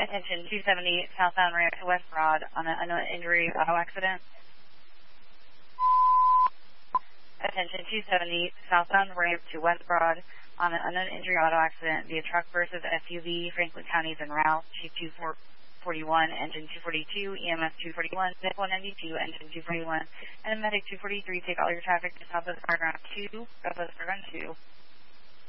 Attention 270 southbound ramp to West Broad on an unknown injury auto accident. Attention 270 southbound ramp to West Broad on an unknown injury auto accident via truck versus SUV, Franklin County's en route, Chief 241, engine 242, EMS 241, Medic 192, engine 241, and Medic 243. Take all your traffic to Southwest Fairground 2, Southwest Fairground 2.